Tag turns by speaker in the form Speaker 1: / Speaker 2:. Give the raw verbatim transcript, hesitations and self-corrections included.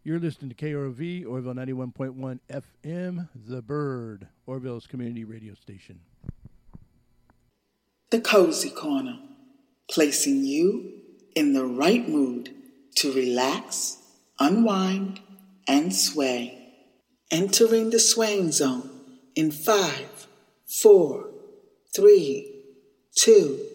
Speaker 1: You're listening to K R O V, Orville ninety-one point one F M, The Bird, Orville's community radio station.
Speaker 2: The Cozy Corner, placing you in the right mood to relax, unwind, and sway. Entering the swaying zone in five, four, three, two,